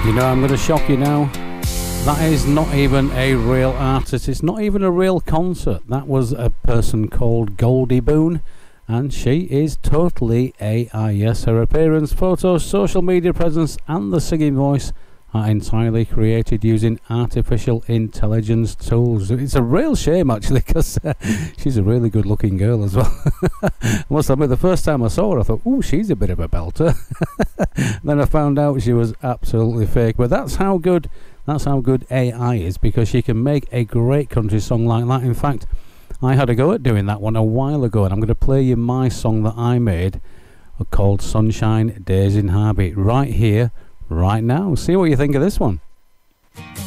You know, I'm going to shock you now. That is not even a real artist. It's not even a real concert. That was a person called Goldie Boone, and she is totally AI. Yes, her appearance, photos, social media presence, and the singing voice are entirely created using artificial intelligence tools. It's a real shame, actually, because she's a really good-looking girl as well. I must admit, the first time I saw her, I thought, "Ooh, she's a bit of a belter." Then I found out she was absolutely fake. But that's how good AI is, because she can make a great country song like that. In fact, I had a go at doing that one a while ago, and I'm going to play you my song that I made called Sunshine Days in Harby right here, right now. See what you think of this one.